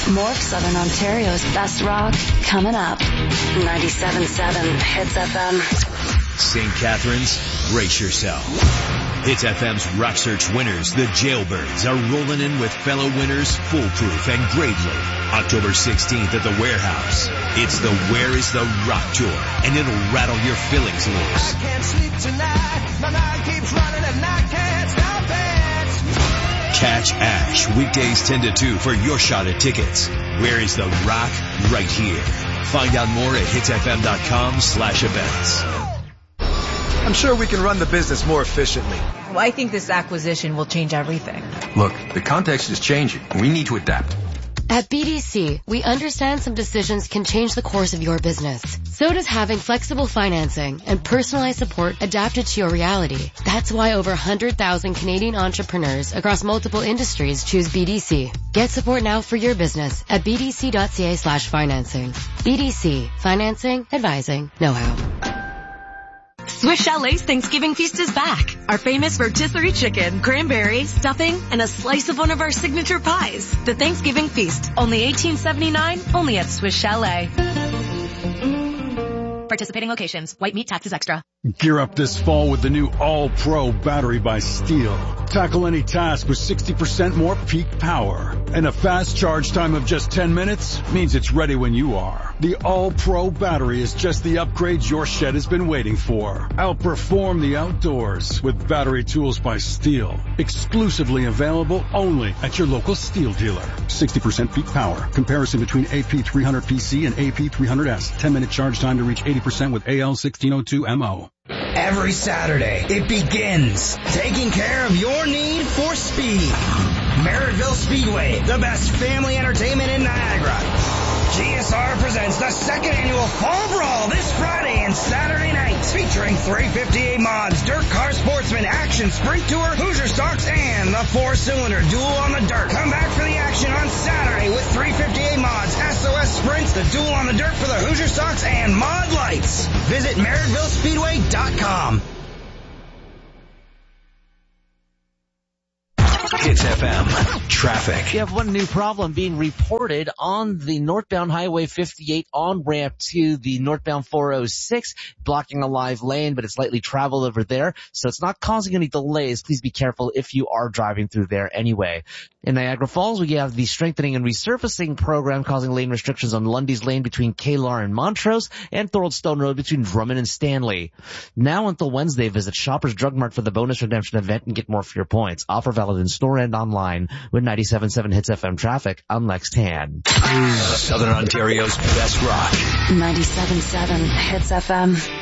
More of Southern Ontario's best rock coming up. 97.7 Hits FM. St. Catharines, brace yourself. Hits FM's Rock Search winners, the Jailbirds, are rolling in with fellow winners Foolproof and Gravely. October 16th at the Warehouse. It's the Where is the Rock Tour, and it'll rattle your fillings loose. I can't sleep tonight. My mind keeps running and I can't stop it. Catch Ash weekdays 10 to 2 for your shot at tickets. Where is the Rock? Right here. Find out more at hitsfm.com/events. I'm sure we can run the business more efficiently. Well, I think this acquisition will change everything. Look, the context is changing. We need to adapt. At BDC, we understand some decisions can change the course of your business. So does having flexible financing and personalized support adapted to your reality. That's why over 100,000 Canadian entrepreneurs across multiple industries choose BDC. Get support now for your business at bdc.ca/financing. BDC. Financing, advising, know-how. Swiss Chalet's Thanksgiving feast is back. Our famous rotisserie chicken, cranberry, stuffing, and a slice of one of our signature pies. The Thanksgiving feast, only $18.79, only at Swiss Chalet. Participating locations. White meat taxes extra. Gear up this fall with the new All-Pro battery by Steel. Tackle any task with 60% more peak power. And a fast charge time of just 10 minutes means it's ready when you are. The All-Pro battery is just the upgrade your shed has been waiting for. Outperform the outdoors with battery tools by Steel. Exclusively available only at your local Steel dealer. 60% peak power. Comparison between AP300PC and AP300S. 10-minute charge time to reach 80% with AL1602MO. Every Saturday, it begins taking care of your need for speed. Merrittville Speedway, the best family entertainment in Niagara. GSR presents the second annual Fall Brawl this Friday and Saturday nights, featuring 358 mods, dirt car sportsman, action, sprint tour, Hoosier Stocks, and the 4-cylinder duel on the dirt. Come back for the action on Saturday with 358 mods, SOS sprints, the duel on the dirt for the Hoosier Stocks, and mod lights. Visit MerrittvilleSpeedway.com. Hits FM. Traffic. You have one new problem being reported on the northbound Highway 58 on-ramp to the northbound 406, blocking a live lane, but it's lightly traveled over there, so it's not causing any delays. Please be careful if you are driving through there anyway. In Niagara Falls, we have the strengthening and resurfacing program causing lane restrictions on Lundy's Lane between Kaylar and Montrose, and Thoroldstone Road between Drummond and Stanley. Now until Wednesday, visit Shoppers Drug Mart for the bonus redemption event and get more for your points. Offer valid in store and online with 97.7 Hits FM traffic. I'm Lex Tan. Southern Ontario's best rock. 97.7 Hits FM.